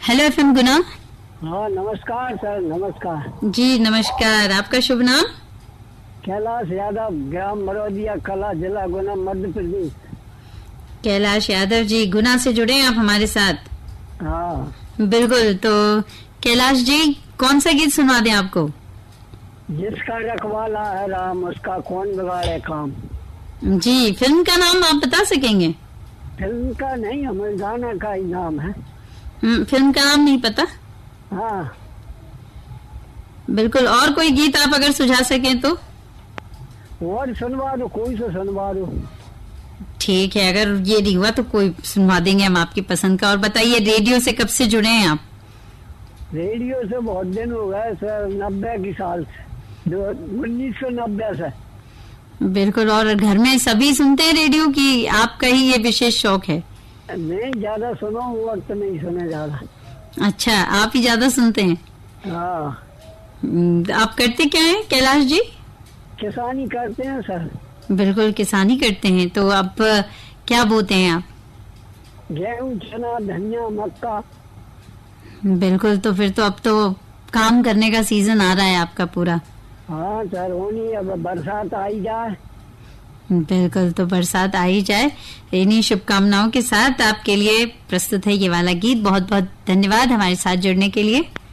Hello FM गुना। हाँ नमस्कार sir, नमस्कार जी नमस्कार। आपका शुभ नाम? कैलाश यादव, ग्राम मरोदिया कला, जिला गुना, मध्य प्रदेश। कैलाश यादव जी गुना से जुड़े हैं आप हमारे साथ? हाँ बिल्कुल। तो कैलाश जी कौन सा गीत सुना दें आपको? जिसका रखवाला है राम, उसका कौन बिगाड़े काम। जी, फिल्म का नाम आप बता सकेंगे? फिल्म का नहीं, हमें गाना का ही नाम है। फिल्म का नाम नहीं पता? हाँ बिल्कुल। और कोई गीत आप अगर सुझा सकें तो? और सुनवा दो, कोई सा सुनवा दो। ठीक है, अगर ये नहीं हुआ तो कोई सुनवा देंगे हम आपकी पसंद का। और बताइए, रेडियो से कब से जुड़े हैं आप? रेडियो से बहुत दिन हो गए सर, 90 की साल से, 1990 से। बिल्कुल। और घर में सभी सुनते हैं रेडियो की आपका ही ये विशेष शौक है? नहीं ज्यादा सुनो, वक्त नहीं सुने ज्यादा। अच्छा, आप ही ज्यादा सुनते हैं? हाँ। आप करते क्या हैं कैलाश जी? किसानी करते हैं सर। बिल्कुल, किसानी करते हैं। तो अब क्या बोते हैं आप? गेहूं, चना, धनिया, मक्का। बिल्कुल। तो फिर तो अब तो काम करने का सीजन आ रहा है आपका पूरा। हाँ सर, होनी अब बरसात आई जाए। बिल्कुल, तो बरसात आ ही जाए। इन्हीं शुभकामनाओं के साथ आपके लिए प्रस्तुत है ये वाला गीत। बहुत बहुत धन्यवाद हमारे साथ जुड़ने के लिए।